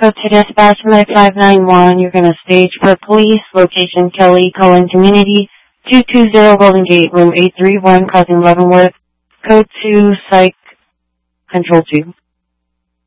to dispatch my 591. You're going to stage for police. Location Kelly Cullen Community, 220 Golden Gate, room 831, Crossing Leavenworth. Code 2, Psych, Control 2.